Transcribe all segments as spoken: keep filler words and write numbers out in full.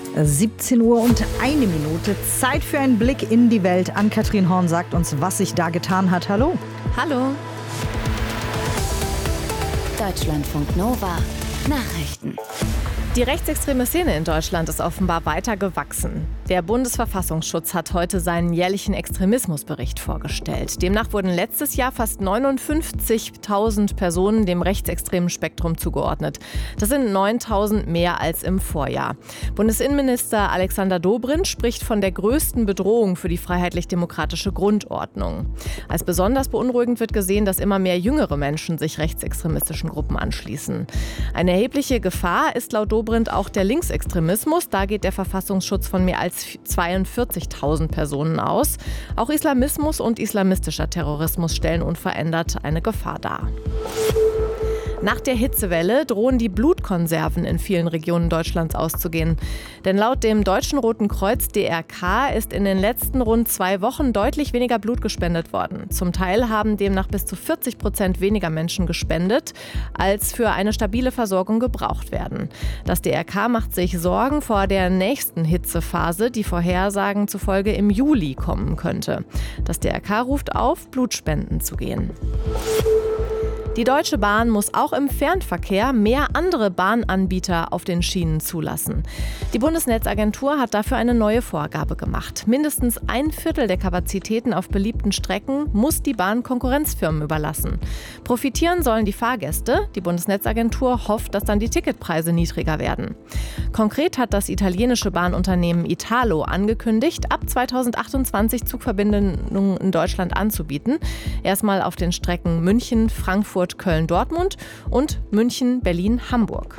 siebzehn Uhr und eine Minute. Zeit für einen Blick in die Welt. Ann-Kathrin Horn sagt uns, was sich da getan hat. Hallo. Hallo. Deutschlandfunk Nova. Nachrichten. Die rechtsextreme Szene in Deutschland ist offenbar weiter gewachsen. Der Bundesverfassungsschutz hat heute seinen jährlichen Extremismusbericht vorgestellt. Demnach wurden letztes Jahr fast neunundfünfzigtausend Personen dem rechtsextremen Spektrum zugeordnet. Das sind neuntausend mehr als im Vorjahr. Bundesinnenminister Alexander Dobrindt spricht von der größten Bedrohung für die freiheitlich-demokratische Grundordnung. Als besonders beunruhigend wird gesehen, dass immer mehr jüngere Menschen sich rechtsextremistischen Gruppen anschließen. Eine erhebliche Gefahr ist laut Dobrindt auch der Linksextremismus. Da geht der Verfassungsschutz von mehr als zweiundvierzigtausend Personen aus. Auch Islamismus und islamistischer Terrorismus stellen unverändert eine Gefahr dar. Nach der Hitzewelle drohen die Blutkonserven in vielen Regionen Deutschlands auszugehen. Denn laut dem Deutschen Roten Kreuz D R K ist in den letzten rund zwei Wochen deutlich weniger Blut gespendet worden. Zum Teil haben demnach bis zu vierzig Prozent weniger Menschen gespendet, als für eine stabile Versorgung gebraucht werden. Das D R K macht sich Sorgen vor der nächsten Hitzephase, die Vorhersagen zufolge im Juli kommen könnte. Das D R K ruft auf, Blutspenden zu gehen. Die Deutsche Bahn muss auch im Fernverkehr mehr andere Bahnanbieter auf den Schienen zulassen. Die Bundesnetzagentur hat dafür eine neue Vorgabe gemacht. Mindestens ein Viertel der Kapazitäten auf beliebten Strecken muss die Bahn Konkurrenzfirmen überlassen. Profitieren sollen die Fahrgäste. Die Bundesnetzagentur hofft, dass dann die Ticketpreise niedriger werden. Konkret hat das italienische Bahnunternehmen Italo angekündigt, ab zweitausendachtundzwanzig Zugverbindungen in Deutschland anzubieten. Erstmal auf den Strecken München, Frankfurt, Köln-Dortmund und München-Berlin-Hamburg.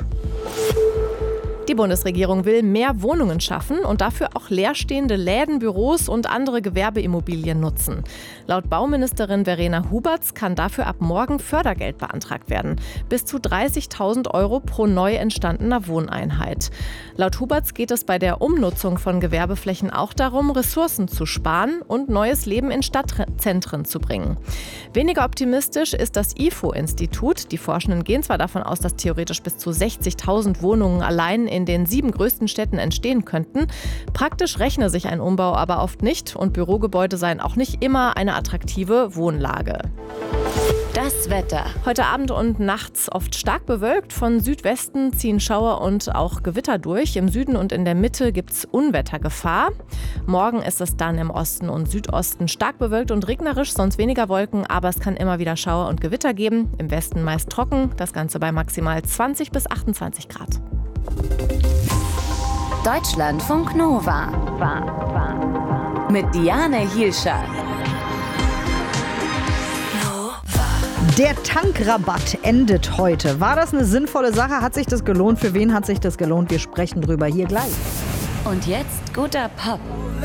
Die Bundesregierung will mehr Wohnungen schaffen und dafür auch leerstehende Läden, Büros und andere Gewerbeimmobilien nutzen. Laut Bauministerin Verena Huberts kann dafür ab morgen Fördergeld beantragt werden. Bis zu dreißigtausend Euro pro neu entstandener Wohneinheit. Laut Huberts geht es bei der Umnutzung von Gewerbeflächen auch darum, Ressourcen zu sparen und neues Leben in Stadtzentren zu bringen. Weniger optimistisch ist das I F O-Institut. Die Forschenden gehen zwar davon aus, dass theoretisch bis zu sechzigtausend Wohnungen allein in den sieben größten Städten entstehen könnten. Praktisch rechne sich ein Umbau aber oft nicht und Bürogebäude seien auch nicht immer eine attraktive Wohnlage. Das Wetter. Heute Abend und nachts oft stark bewölkt. Von Südwesten ziehen Schauer und auch Gewitter durch. Im Süden und in der Mitte gibt es Unwettergefahr. Morgen ist es dann im Osten und Südosten stark bewölkt und regnerisch, sonst weniger Wolken, aber es kann immer wieder Schauer und Gewitter geben. Im Westen meist trocken, das Ganze bei maximal zwanzig bis achtundzwanzig Grad. Deutschlandfunk Nova. Mit Diane Hielscher. Der Tankrabatt endet heute. War das eine sinnvolle Sache? Hat sich das gelohnt? Für wen hat sich das gelohnt? Wir sprechen drüber hier gleich. Und jetzt guter Pop.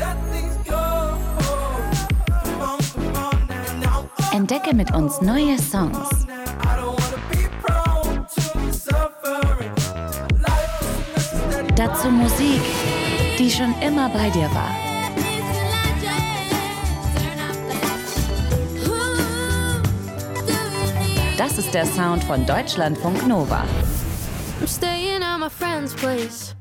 Entdecke mit uns neue Songs. Dazu Musik, die schon immer bei dir war. Das ist der Sound von Deutschlandfunk Nova.